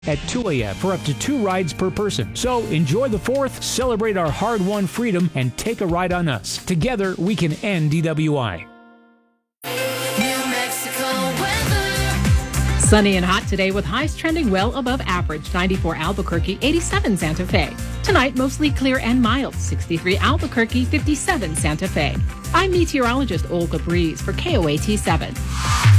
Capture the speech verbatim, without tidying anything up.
at two a.m. for up to two rides per person. So enjoy the fourth, celebrate our hard-won freedom, and take a ride on us. Together, we can end D W I. Sunny and hot today with highs trending well above average. ninety-four Albuquerque, eighty-seven Santa Fe. Tonight, mostly clear and mild. sixty-three Albuquerque, fifty-seven Santa Fe. I'm meteorologist Olga Breeze for K O A T seven.